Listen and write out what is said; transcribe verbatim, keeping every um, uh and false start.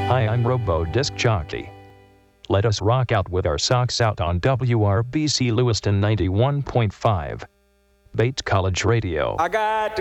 Hi, I'm Robo Disc Jockey. Let us rock out with our socks out on W R B C Lewiston ninety-one point five. Bates College Radio. I got